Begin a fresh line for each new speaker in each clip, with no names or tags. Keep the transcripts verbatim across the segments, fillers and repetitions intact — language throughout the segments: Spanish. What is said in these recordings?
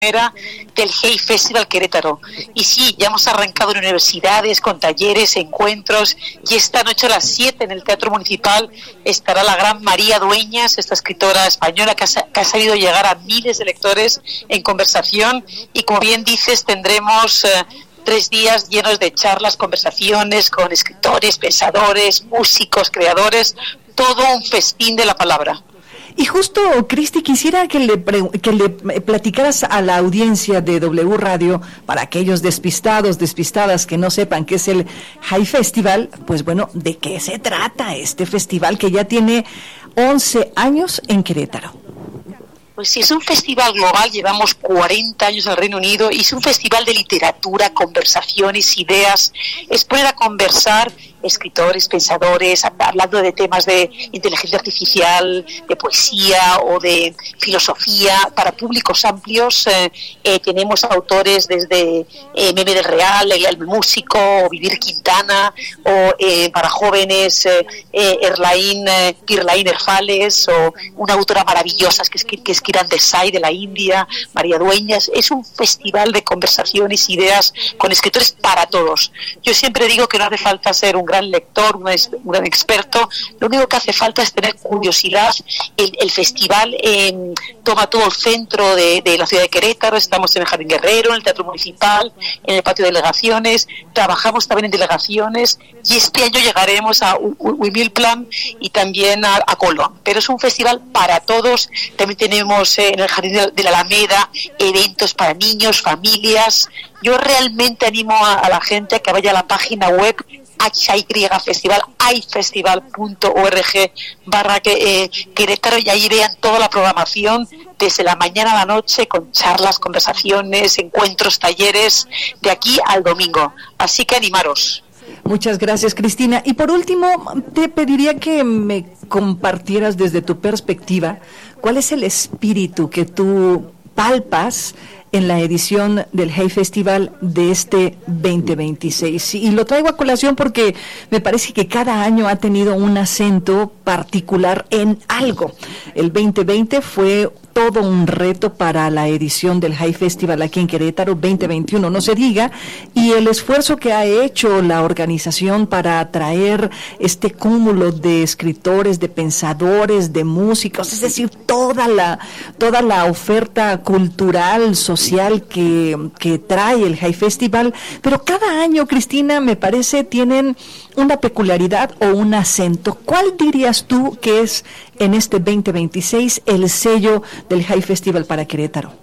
del Hey Festival Querétaro. Y sí, ya hemos arrancado en universidades, con talleres, encuentros, y esta noche a las siete en el Teatro Municipal estará la gran María Dueñas, esta escritora española que ha, que ha sabido llegar a miles de lectores en conversación, y como bien dices, tendremos... Eh, tres días llenos de charlas, conversaciones con escritores, pensadores, músicos, creadores, todo un festín de la palabra.
Y justo, Cristi, quisiera que le, pre- que le platicaras a la audiencia de W Radio, para aquellos despistados, despistadas que no sepan qué es el Hey Festival, pues bueno, ¿de qué se trata este festival que ya tiene once años en Querétaro?
Pues sí, es un festival global, llevamos cuarenta años en el Reino Unido, y es un festival de literatura, conversaciones, ideas, es poner a conversar escritores, pensadores, hablando de temas de inteligencia artificial, de poesía o de filosofía, para públicos amplios. Eh, eh, tenemos autores desde eh, Meme del Real, el, el músico, o Vivir Quintana, o eh, para jóvenes, eh, eh, Erlaín, eh, Kirlaín Erfales, o una autora maravillosa que es, que es Kiran Desai de la India, María Dueñas. Es un festival de conversaciones, ideas, con escritores para todos. Yo siempre digo que no hace falta ser un gran lector, un, un gran experto, lo único que hace falta es tener curiosidad. El, el festival eh, toma todo el centro de, de la ciudad de Querétaro, estamos en el Jardín Guerrero, en el Teatro Municipal, en el patio de delegaciones, trabajamos también en delegaciones, y este año llegaremos a Huimilplan y también a, a Colón, pero es un festival para todos. También tenemos eh, en el Jardín de, de la Alameda eventos para niños, familias. Yo realmente animo a, a la gente a que vaya a la página web H Y Festival, hayfestival punto org barra que, eh, Querétaro, y ahí vean toda la programación desde la mañana a la noche, con charlas, conversaciones, encuentros, talleres, de aquí al domingo. Así que animaros.
Muchas gracias, Cristina. Y por último, te pediría que me compartieras desde tu perspectiva cuál es el espíritu que tú palpas en la edición del Hey Festival de este veinte veintiséis. Y lo traigo a colación porque me parece que cada año ha tenido un acento particular en algo. El veinte veinte fue todo un reto para la edición del Hey Festival aquí en Querétaro, veinte veintiuno no se diga, y el esfuerzo que ha hecho la organización para atraer este cúmulo de escritores, de pensadores, de músicos, es decir, toda la toda la oferta cultural, social que, que trae el Hey Festival. Pero cada año, Cristina, me parece tienen una peculiaridad o un acento. ¿Cuál dirías tú que es en este veinte veintiséis el sello del Hey Festival para Querétaro?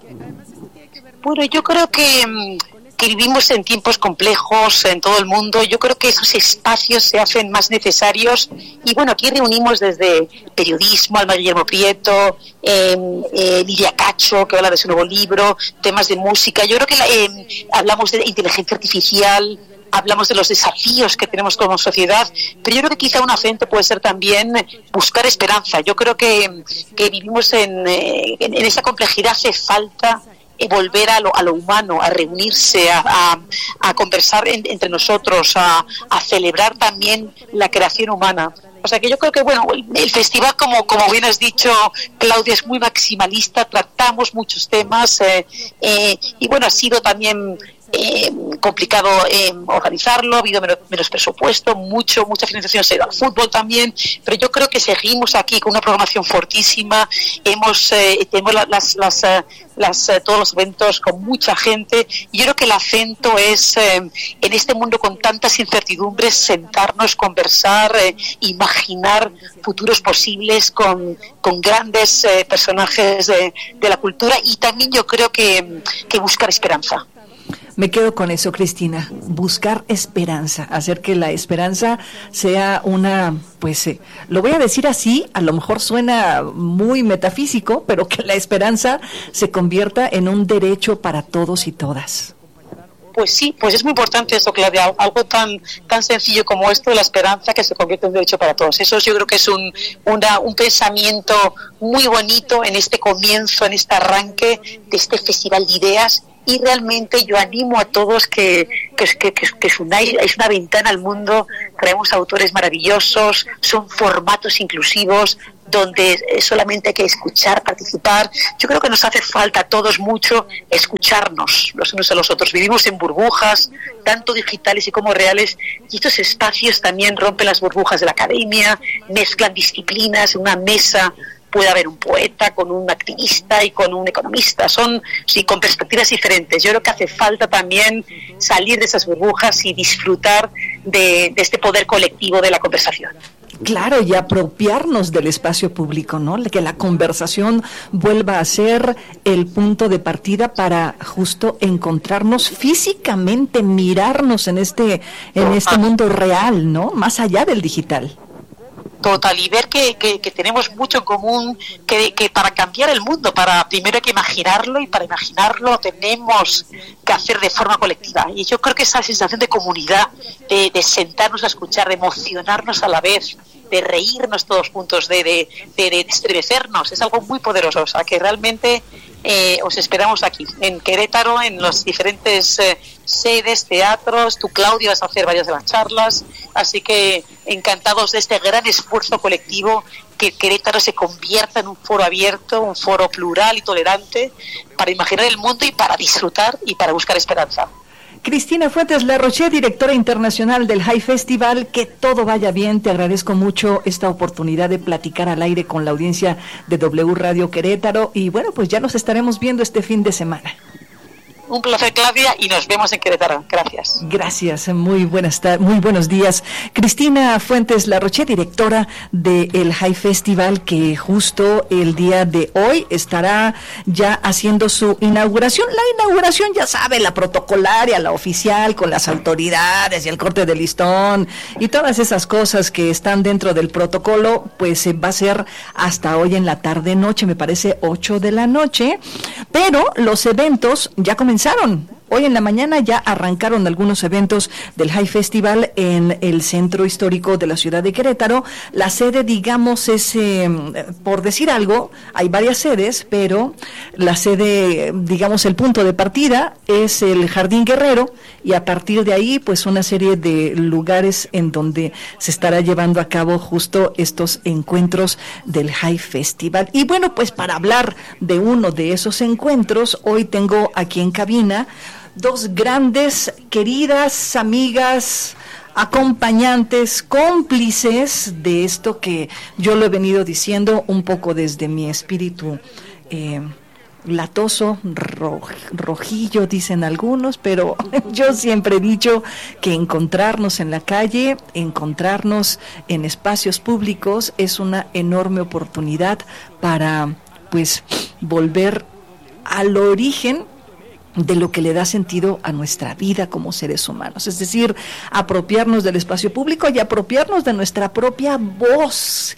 Bueno, yo creo que, que vivimos en tiempos complejos en todo el mundo. Yo creo que esos espacios se hacen más necesarios, y bueno, aquí reunimos desde periodismo, Alma Guillermo Prieto, eh, eh, Lidia Cacho, que habla de su nuevo libro, temas de música. Yo creo que la, eh, hablamos de inteligencia artificial, hablamos de los desafíos que tenemos como sociedad, pero yo creo que quizá un acento puede ser también buscar esperanza. Yo creo que, que vivimos en, en, en esa complejidad. Hace falta volver a lo, a lo humano, a reunirse, a, a, a conversar en, entre nosotros, a, a celebrar también la creación humana. O sea que yo creo que, bueno, el, el festival, como como bien has dicho, Claudia, es muy maximalista, tratamos muchos temas, eh, eh, y bueno, ha sido también Eh, complicado eh, organizarlo, ha habido menos, menos presupuesto, mucho mucha financiación se ha ido al fútbol también, pero yo creo que seguimos aquí con una programación fortísima. Hemos eh, tenemos las, las, las, las eh, todos los eventos con mucha gente, y yo creo que el acento es eh, en este mundo con tantas incertidumbres, sentarnos, conversar, eh, imaginar futuros posibles con, con grandes eh, personajes de, de la cultura, y también yo creo que, que buscar esperanza.
Me quedo con eso, Cristina, buscar esperanza, hacer que la esperanza sea una, pues, eh, lo voy a decir así, a lo mejor suena muy metafísico, pero que la esperanza se convierta en un derecho para todos y todas.
Pues sí, pues es muy importante eso, Claudia, algo tan tan sencillo como esto de la esperanza, que se convierte en un derecho para todos. Eso yo creo que es un una, un pensamiento muy bonito en este comienzo, en este arranque de este festival de ideas. Y realmente yo animo a todos que, que, que, que, que es, una, es una ventana al mundo. Traemos autores maravillosos, son formatos inclusivos, donde solamente hay que escuchar, participar. Yo creo que nos hace falta a todos mucho escucharnos los unos a los otros. Vivimos en burbujas, tanto digitales y como reales, y estos espacios también rompen las burbujas de la academia, mezclan disciplinas. En una mesa puede haber un poeta con un activista y con un economista, son sí, con perspectivas diferentes. Yo creo que hace falta también salir de esas burbujas y disfrutar de, de este poder colectivo de la conversación.
Claro, y apropiarnos del espacio público, ¿no? Que la conversación vuelva a ser el punto de partida para justo encontrarnos físicamente, mirarnos en este, en este mundo real, ¿no? Más allá del digital.
Total, y ver que, que, que tenemos mucho en común, que, que para cambiar el mundo, para primero hay que imaginarlo, y para imaginarlo tenemos que hacer de forma colectiva. Y yo creo que esa sensación de comunidad, de, de sentarnos a escuchar, de emocionarnos a la vez, de reírnos todos juntos, de, de, de, de estremecernos, es algo muy poderoso. O sea, que realmente eh, os esperamos aquí, en Querétaro, en los diferentes eh, sedes, teatros. Tú, Claudia, vas a hacer varias de las charlas, así que encantados de este gran esfuerzo colectivo, que Querétaro se convierta en un foro abierto, un foro plural y tolerante, para imaginar el mundo y para disfrutar y para buscar esperanza.
Cristina Fuentes Larroché, directora internacional del High Festival, que todo vaya bien. Te agradezco mucho esta oportunidad de platicar al aire con la audiencia de W Radio Querétaro, y bueno, pues ya nos estaremos viendo este fin de semana.
Un placer, Claudia, y nos vemos en Querétaro. Gracias.
Gracias, muy buenas tardes, muy buenos días. Cristina Fuentes Larroché, directora del High Festival, que justo el día de hoy estará ya haciendo su inauguración. La inauguración, ya sabe, la protocolaria, la oficial, con las autoridades y el corte de listón y todas esas cosas que están dentro del protocolo, pues eh, va a ser hasta hoy en la tarde noche, me parece ocho de la noche, pero los eventos ya comenzaron. Hoy en la mañana ya arrancaron algunos eventos del High Festival en el centro histórico de la ciudad de Querétaro. La sede, digamos, es, eh, por decir algo, hay varias sedes, pero la sede, digamos, el punto de partida es el Jardín Guerrero, y a partir de ahí, pues una serie de lugares en donde se estará llevando a cabo justo estos encuentros del High Festival. Y bueno, pues para hablar de uno de esos encuentros, hoy tengo aquí en cabina dos grandes, queridas amigas, acompañantes, cómplices de esto que yo lo he venido diciendo un poco desde mi espíritu eh, latoso, roj, rojillo, dicen algunos, pero yo siempre he dicho que encontrarnos en la calle, encontrarnos en espacios públicos es una enorme oportunidad para, pues, volver al origen de lo que le da sentido a nuestra vida como seres humanos, es decir, apropiarnos del espacio público y apropiarnos de nuestra propia voz.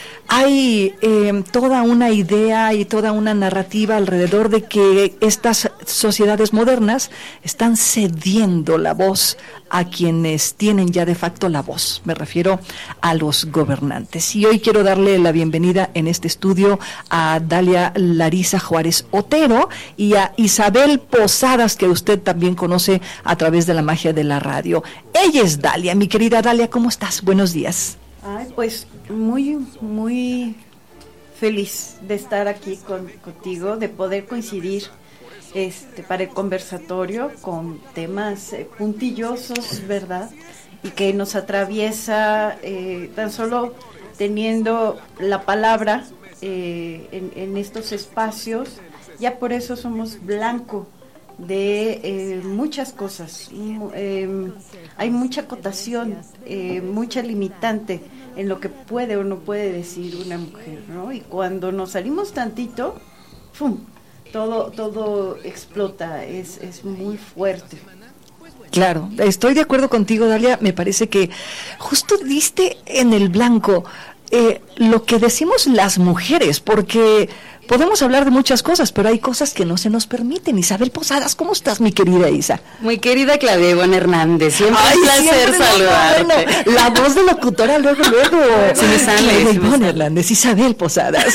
Hay eh, toda una idea y toda una narrativa alrededor de que estas sociedades modernas están cediendo la voz a quienes tienen ya de facto la voz. Me refiero a los gobernantes. Y hoy quiero darle la bienvenida en este estudio a Dalia Larisa Juárez Otero y a Isabel Posadas, que usted también conoce a través de la magia de la radio. Ella es Dalia. Mi querida Dalia, ¿cómo estás? Buenos días.
Ay, pues muy, muy feliz de estar aquí con, contigo, de poder coincidir este para el conversatorio con temas eh, puntillosos, ¿verdad? Y que nos atraviesa eh, tan solo teniendo la palabra eh, en, en estos espacios. Ya por eso somos blanco de eh, muchas cosas. Eh, hay mucha acotación, eh, mucha limitante en lo que puede o no puede decir una mujer, ¿no? Y cuando nos salimos tantito, ¡fum!, todo todo explota, es, es muy fuerte.
Claro, estoy de acuerdo contigo, Dalia. Me parece que justo diste en el blanco eh, lo que decimos las mujeres, porque podemos hablar de muchas cosas, pero hay cosas que no se nos permiten. Isabel Posadas, ¿cómo estás, mi querida Isa?
Muy querida Claudia Ivonne Hernández, siempre es un placer saludarte.
Bueno, la voz de locutora luego, luego.
Sí me sale.
Claudia
sí
Ivonne Hernández, Isabel Posadas.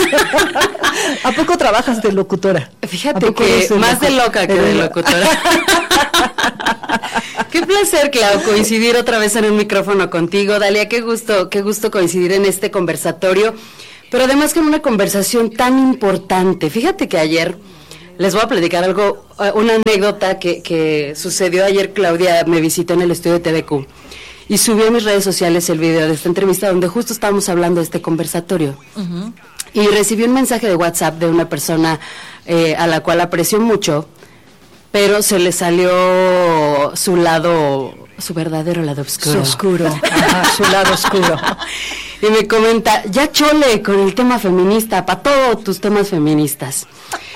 ¿A poco trabajas de locutora?
Fíjate que más de loca que de locutora. Qué placer, Clau, coincidir otra vez en un micrófono contigo. Dalia, qué gusto, qué gusto coincidir en este conversatorio. pero además con una conversación tan importante. Fíjate que ayer, les voy a platicar algo, una anécdota que, que sucedió ayer. Claudia me visitó en el estudio de T V Q y subió a mis redes sociales el video de esta entrevista donde justo estábamos hablando de este conversatorio. Uh-huh. Y recibí un mensaje de WhatsApp de una persona eh, a la cual aprecio mucho, pero se le salió su lado, su verdadero lado oscuro.
Su oscuro, ajá, su lado oscuro.
Y me comenta, ya chole con el tema feminista, para todos tus temas feministas.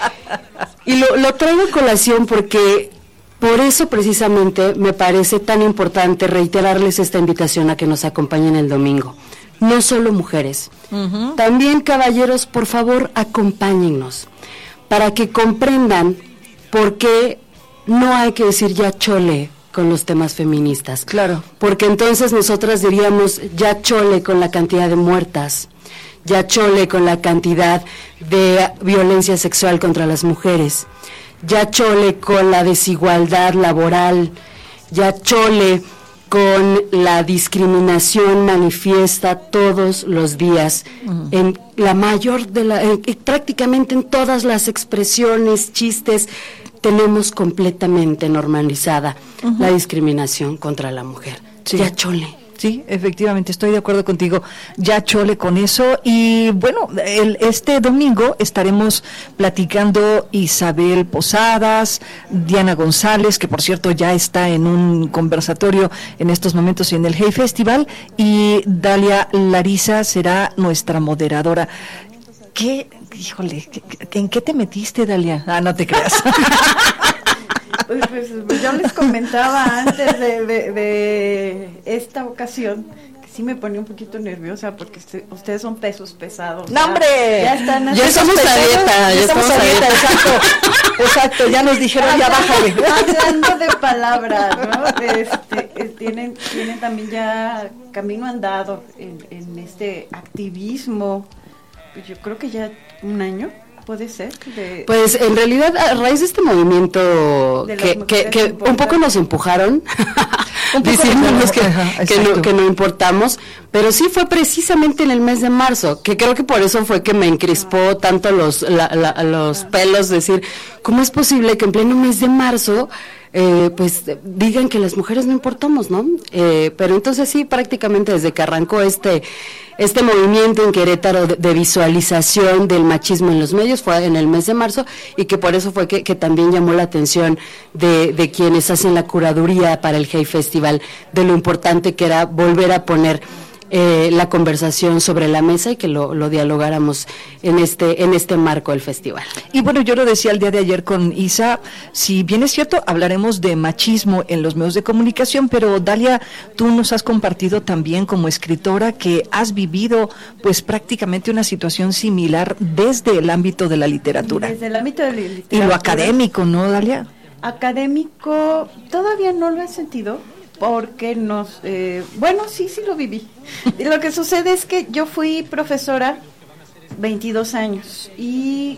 Y lo, lo traigo a colación porque por eso precisamente me parece tan importante reiterarles esta invitación a que nos acompañen el domingo. No solo mujeres, uh-huh. también caballeros, por favor, acompáñennos, para que comprendan por qué no hay que decir ya chole con los temas feministas.
Claro.
Porque entonces nosotras diríamos ya chole con la cantidad de muertas, ya chole con la cantidad de violencia sexual contra las mujeres, ya chole con la desigualdad laboral, ya chole con la discriminación manifiesta todos los días, uh-huh. en la mayor de la, en, prácticamente en todas las expresiones, chistes, tenemos completamente normalizada uh-huh. la discriminación contra la mujer.
Sí.
Ya chole.
Sí, efectivamente, estoy de acuerdo contigo. Ya chole con eso. Y bueno, el, este domingo estaremos platicando Isabel Posadas, Diana González, que por cierto ya está en un conversatorio en estos momentos en el Hey Festival, y Dalia Larisa será nuestra moderadora. ¿Qué? Híjole, ¿en qué te metiste, Dalia? Ah, no te creas.
Pues, pues, pues yo les comentaba antes de, de, de esta ocasión que sí me ponía un poquito nerviosa porque este, ustedes son pesos pesados.
¡No, hombre!
Ya están
ya estamos a dieta,
ya estamos a dieta, exacto, exacto, ya nos dijeron, ya bájale.
Hablando de palabras, ¿no? Este, tienen, tienen también ya camino andado en, en este activismo, pues yo creo que ya un año. ¿Puede ser? De,
pues en realidad a raíz de este movimiento que, que, que un poco nos empujaron diciéndonos que, ajá, que, no, que no importamos, pero sí fue precisamente en el mes de marzo, que creo que por eso fue que me encrispó tanto los, la, la, los pelos, decir, ¿cómo es posible que en pleno mes de marzo Eh, pues digan que las mujeres no importamos, ¿no? Eh, pero entonces sí, prácticamente desde que arrancó este este movimiento en Querétaro de, de visualización del machismo en los medios fue en el mes de marzo, y que por eso fue que, que también llamó la atención de, de quienes hacen la curaduría para el Hey Festival, de lo importante que era volver a poner Eh, la conversación sobre la mesa y que lo, lo dialogáramos en este en este marco del festival.
Y bueno, yo lo decía el día de ayer con Isa, si bien es cierto, hablaremos de machismo en los medios de comunicación, pero Dalia, tú nos has compartido también como escritora que has vivido pues prácticamente una situación similar desde el ámbito de la literatura.
Desde el ámbito de la literatura.
Y lo académico, ¿no, Dalia?
Académico, todavía no lo he sentido. Porque nos, eh, bueno, sí, sí lo viví. Y lo que sucede es que yo fui profesora veintidós años y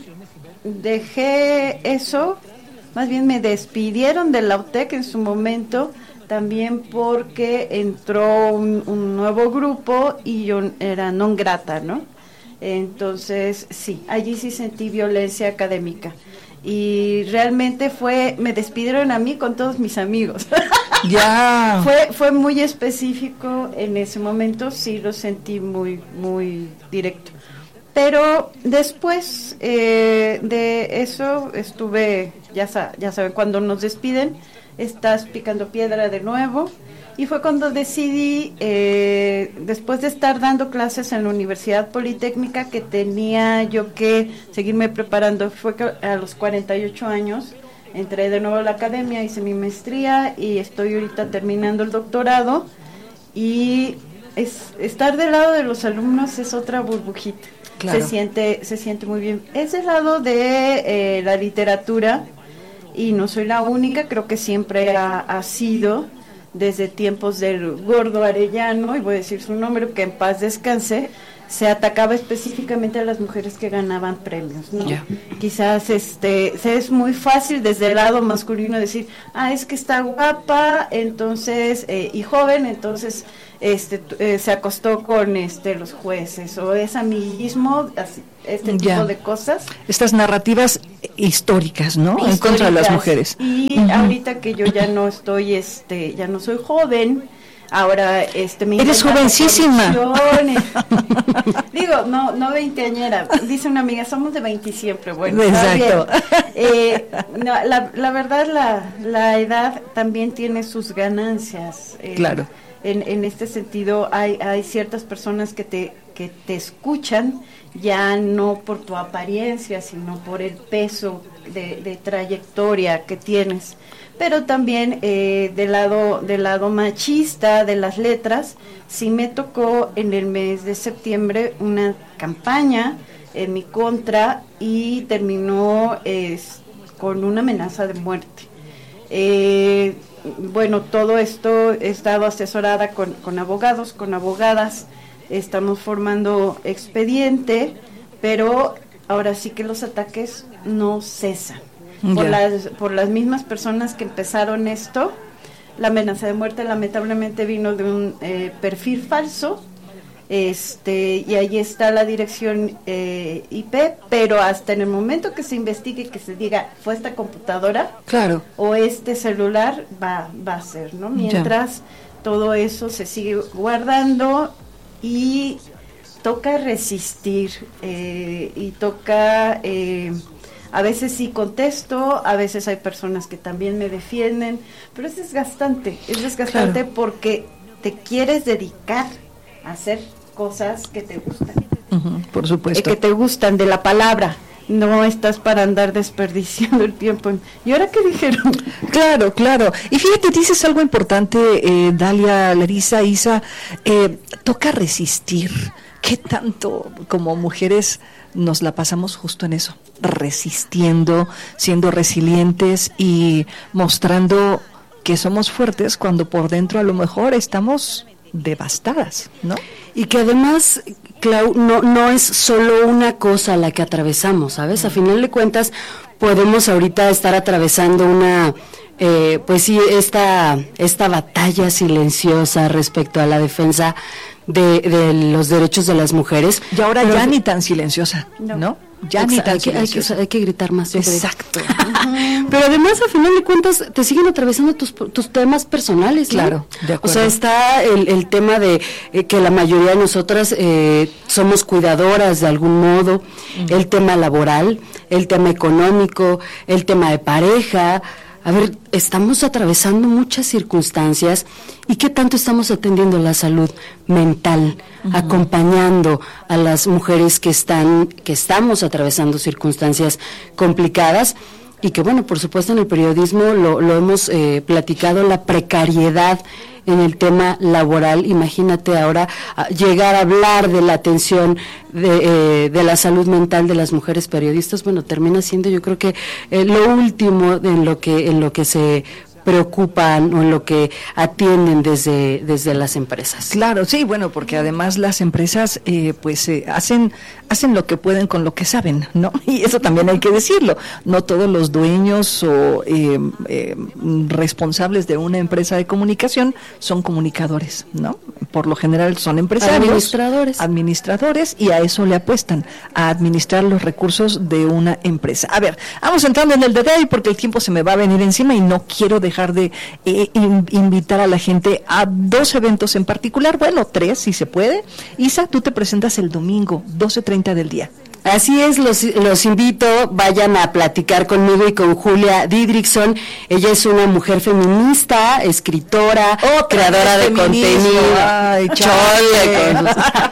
dejé eso, más bien me despidieron de la U T E C en su momento, también porque entró un, un nuevo grupo y yo era non grata, ¿no? Entonces, sí, allí sí sentí violencia académica. Y realmente fue, me despidieron a mí con todos mis amigos.
Ya.
Fue fue muy específico en ese momento, sí lo sentí muy muy directo. Pero después eh, de eso estuve, ya sa- ya saben, cuando nos despiden, estás picando piedra de nuevo. Y fue cuando decidí, eh, después de estar dando clases en la Universidad Politécnica, que tenía yo que seguirme preparando, fue que a los cuarenta y ocho años entré de nuevo a la academia, hice mi maestría y estoy ahorita terminando el doctorado. Y es, estar del lado de los alumnos es otra burbujita. Claro. Se siente, se siente muy bien. Es del lado de eh, la literatura, y no soy la única, creo que siempre ha, ha sido desde tiempos del Gordo Arellano, y voy a decir su nombre, que en paz descanse. se atacaba específicamente a las mujeres que ganaban premios, ¿no? Yeah. Quizás este es muy fácil desde el lado masculino decir, ah, es que está guapa, entonces eh, y joven, entonces este eh, se acostó con este los jueces, o es amiguismo, así, este yeah. tipo de cosas.
Estas narrativas históricas, ¿no? Históricas. En contra de las mujeres.
Y uh-huh. ahorita que yo ya no estoy, este, ya no soy joven. Ahora, este, me
eres jovencísima.
Digo, no, no veinteañera. Dice una amiga, somos de veinte siempre. Bueno,
exacto.
Eh, no, la, la verdad, la, la edad también tiene sus ganancias. Eh,
claro.
En, en este sentido, hay, hay ciertas personas que te, que te escuchan ya no por tu apariencia, sino por el peso de, de trayectoria que tienes. Pero también eh, del lado del lado machista de las letras, sí me tocó en el mes de septiembre una campaña en mi contra y terminó eh, con una amenaza de muerte. Eh, bueno, todo esto he estado asesorada con, con abogados, con abogadas, estamos formando expediente, pero ahora sí que los ataques no cesan. Por, yeah. las, por las mismas personas que empezaron esto, la amenaza de muerte lamentablemente vino de un eh, perfil falso, este y ahí está la dirección eh, I P, pero hasta en el momento que se investigue, que se diga fue esta computadora,
claro,
o este celular, va, va a ser, ¿no? Mientras yeah. todo eso se sigue guardando y toca resistir eh, y toca... Eh, A veces sí contesto, a veces hay personas que también me defienden, pero es desgastante, es desgastante claro. porque te quieres dedicar a hacer cosas que te gustan.
Uh-huh, por supuesto.
Eh, que te gustan de la palabra, no estás para andar desperdiciando el tiempo. ¿Y ahora qué dijeron?
Claro, claro. Y fíjate, dices algo importante, eh, Dalia, Larisa, Isa, eh, toca resistir. ¿Qué tanto como mujeres nos la pasamos justo en eso? Resistiendo, siendo resilientes y mostrando que somos fuertes cuando por dentro a lo mejor estamos devastadas, ¿no?
Y que además, Clau, no, no es solo una cosa la que atravesamos, ¿sabes? A final de cuentas podemos ahorita estar atravesando una... Eh, pues sí, esta, esta batalla silenciosa respecto a la defensa de, de los derechos de las mujeres.
Y ahora ya ni tan silenciosa, ¿no? ¿no? Ya Exacto, ni tan
hay que,
silenciosa.
Hay que, hay que gritar más.
Exacto.
Pero además, al final de cuentas, te siguen atravesando tus, tus temas personales, ¿no?
Claro, de acuerdo.
O sea, está el, el tema de eh, que la mayoría de nosotras eh, somos cuidadoras de algún modo, uh-huh. el tema laboral, el tema económico, el tema de pareja. A ver, estamos atravesando muchas circunstancias y qué tanto estamos atendiendo la salud mental, uh-huh. acompañando a las mujeres que están, que estamos atravesando circunstancias complicadas y que bueno, por supuesto en el periodismo lo, lo hemos eh, platicado, la precariedad en el tema laboral. Imagínate ahora a llegar a hablar de la atención de, eh, de la salud mental de las mujeres periodistas. Bueno, termina siendo yo creo que eh, lo último en lo que en lo que se preocupan o en lo que atienden desde desde las empresas.
Claro, sí, bueno, porque además las empresas eh, pues eh, hacen hacen lo que pueden con lo que saben, ¿no? Y eso también hay que decirlo. No todos los dueños o eh, eh, responsables de una empresa de comunicación son comunicadores, ¿no? Por lo general son empresarios,
administradores,
administradores y a eso le apuestan, a administrar los recursos de una empresa. A ver, vamos entrando en el detalle porque el tiempo se me va a venir encima y no quiero dejar dejar de eh, in, invitar a la gente a dos eventos en particular, bueno, tres si se puede. Isa, tú te presentas el domingo, doce treinta del día.
Así es, los, los invito, vayan a platicar conmigo y con Julia Didrikson. Ella es una mujer feminista, escritora, oh, creadora de contenido. Ay, chole.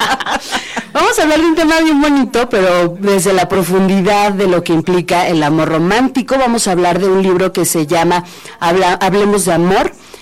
Vamos a hablar de un tema bien bonito, pero desde la profundidad de lo que implica el amor romántico. Vamos a hablar de un libro que se llama Habla, Hablemos de Amor,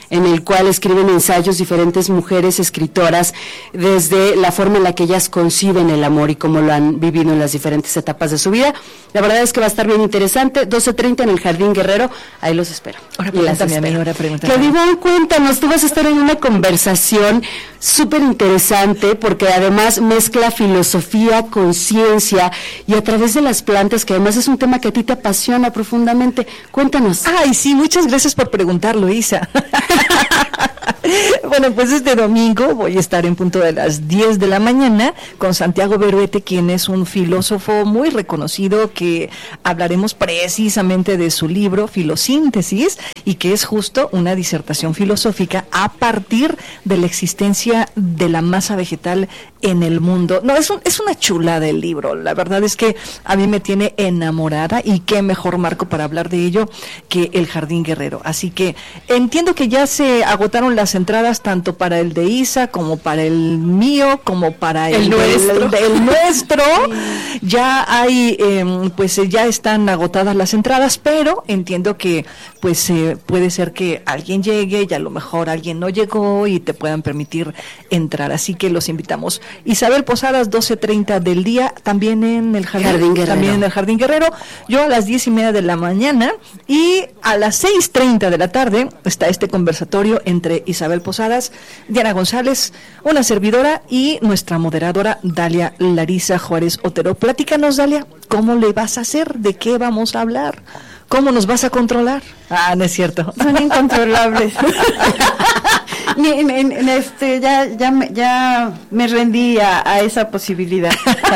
en el cual escriben ensayos diferentes mujeres escritoras desde la forma en la que ellas conciben el amor y cómo lo han vivido en las diferentes etapas de su vida. La verdad es que va a estar bien interesante, doce treinta en el Jardín Guerrero, ahí los espero.
Ahora pregúntame a mí, ahora pregúntame.
Que Ivonne, cuéntanos, tú vas a estar en una conversación súper interesante porque además mezcla filosofía con ciencia y a través de las plantas, que además es un tema que a ti te apasiona profundamente. Cuéntanos.
Ay, sí, muchas gracias por preguntarlo, Isa. Bueno, pues este domingo voy a estar en punto de las diez de la mañana con Santiago Beruete, quien es un filósofo muy reconocido, que hablaremos precisamente de su libro Filosíntesis, y que es justo una disertación filosófica a partir de la existencia de la masa vegetal en el mundo. No, es, un, es una chulada el libro, la verdad es que a mí me tiene enamorada, y qué mejor marco para hablar de ello que el Jardín Guerrero. Así que entiendo que ya se agotaron las entradas tanto para el de Isa como para el mío, como para el,
el nuestro.
El, el, el nuestro. Ya hay, eh, pues ya están agotadas las entradas, pero entiendo que pues eh, puede ser que alguien llegue y a lo mejor alguien no llegó y te puedan permitir entrar. Así que los invitamos. Isabel Posadas, doce treinta del día, también en el Jardín,
Jardín Guerrero.
También en el Jardín Guerrero. Yo a las diez y media de la mañana, y a las seis treinta de la tarde está este conversatorio entre Isabel Posadas, Diana González, una servidora, y nuestra moderadora Dalia Larisa Juárez Otero. Platícanos, Dalia, ¿cómo le vas a hacer? ¿De qué vamos a hablar? ¿Cómo nos vas a controlar? Ah, no es cierto.
Son incontrolables. ni, ni, ni, este, ya, ya, me, ya me rendí a, a esa posibilidad.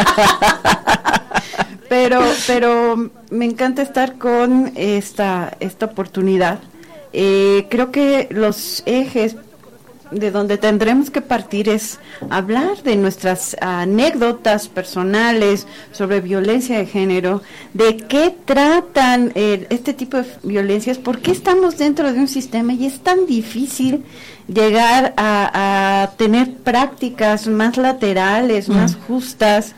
pero, pero me encanta estar con esta, esta oportunidad. Eh, creo que los ejes de donde tendremos que partir es hablar de nuestras anécdotas personales sobre violencia de género, de qué tratan eh, este tipo de violencias, por qué estamos dentro de un sistema y es tan difícil llegar a, a tener prácticas más laterales, mm. más justas.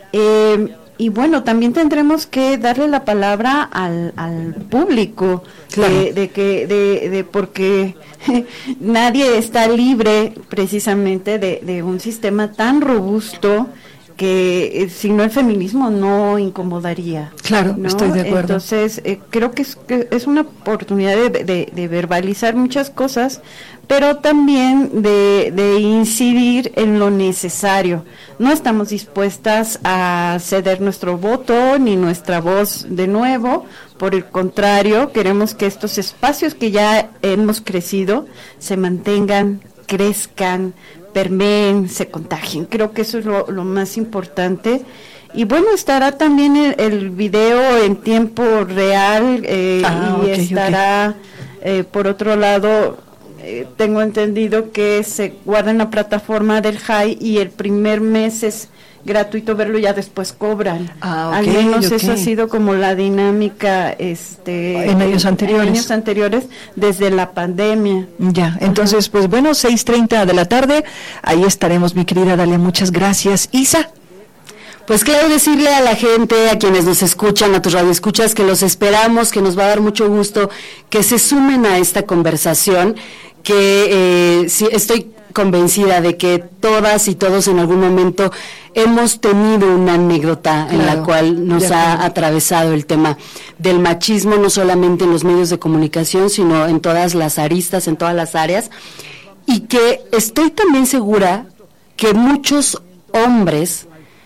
Eh, Y bueno, también tendremos que darle la palabra al, al público, claro. de, de que, de, de porque nadie está libre precisamente de, de un sistema tan robusto que eh, si no el feminismo no incomodaría.
Claro, ¿no? Estoy de acuerdo.
Entonces eh, creo que es, que es una oportunidad de, de, de verbalizar muchas cosas, pero también de, de incidir en lo necesario. No estamos dispuestas a ceder nuestro voto ni nuestra voz de nuevo, por el contrario, queremos que estos espacios que ya hemos crecido se mantengan, crezcan, permeen, se contagien. Creo que eso es lo, lo más importante. Y bueno, estará también el, el video en tiempo real eh, ah, y okay, estará, okay. Eh, por otro lado, eh, tengo entendido que se guarda en la plataforma del J A I y el primer mes es gratuito verlo, ya después cobran. Ah, okay, Al menos okay. Eso ha sido como la dinámica este
en años anteriores.
En años anteriores desde la pandemia.
Ya, entonces uh-huh. pues bueno, seis treinta de la tarde, ahí estaremos, mi querida Dalia, muchas gracias. Isa.
Pues claro, decirle a la gente, a quienes nos escuchan, a tus radioescuchas, que los esperamos, que nos va a dar mucho gusto que se sumen a esta conversación, que eh, sí, estoy convencida de que todas y todos en algún momento hemos tenido una anécdota claro, en la cual nos ha atravesado el tema del machismo, no solamente en los medios de comunicación, sino en todas las aristas, en todas las áreas, y que estoy también segura que muchos hombres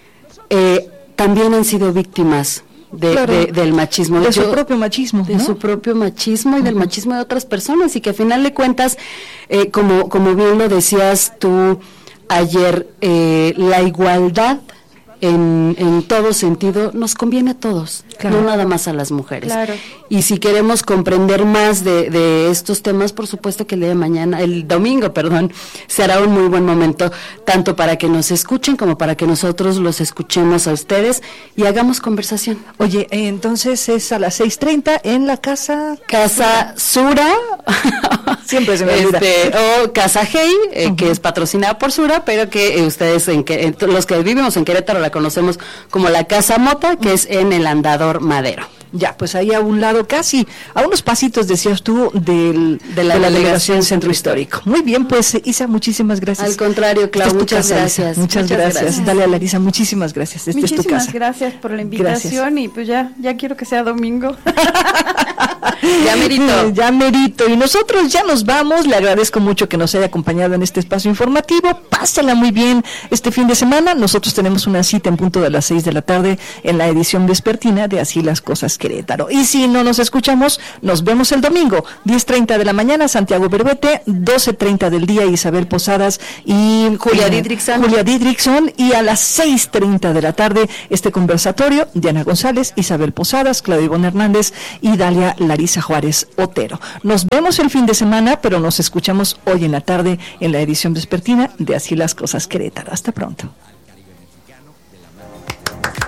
eh, también han sido víctimas De, claro, de, del machismo.
De Yo, su propio machismo.
De ¿no? su propio machismo y uh-huh. del machismo de otras personas, y que a final de cuentas, eh, como, como bien lo decías tú ayer, eh, la igualdad en, en todo sentido nos conviene a todos, claro. no nada más a las mujeres.
Claro.
Y si queremos comprender más de, de estos temas, por supuesto que el día de mañana, el domingo, perdón, será un muy buen momento, tanto para que nos escuchen como para que nosotros los escuchemos a ustedes y hagamos conversación.
Oye, entonces es a las seis treinta en la casa...
Casa Sura.
Siempre se me olvida.
Este, o Casa Hey, eh, uh-huh. que es patrocinada por Sura, pero que eh, ustedes, en que en, los que vivimos en Querétaro, la conocemos como la Casa Mota, que uh-huh. es en el Andador Madero.
Ya, pues ahí a un lado, casi, a unos pasitos, decías tú, del, de la, de la delegación Centro Histórico. Muy bien, pues Isa, muchísimas gracias.
Al contrario, Clau,
es
muchas
casa,
gracias.
Muchas, muchas gracias. gracias. Dale a Larisa, muchísimas gracias. Esta
muchísimas
es tu casa.
gracias por la invitación gracias. Y pues ya, ya quiero que sea domingo.
Ya merito. Ya merito. Y nosotros ya nos vamos. Le agradezco mucho que nos haya acompañado en este espacio informativo. Pásala muy bien este fin de semana. Nosotros tenemos una cita en punto de las seis de la tarde en la edición vespertina de Así las Cosas Querétaro. Y si no nos escuchamos, nos vemos el domingo, diez treinta de la mañana, Santiago Berbete, doce treinta del día, Isabel Posadas y
Julia Didrickson.
Julia Didrickson, y a las seis treinta de la tarde, este conversatorio, Diana González, Isabel Posadas, Claudio Ivonne Hernández y Dalia Larisa Juárez Otero. Nos vemos el fin de semana, pero nos escuchamos hoy en la tarde en la edición vespertina de Así las Cosas Querétaro. Hasta pronto.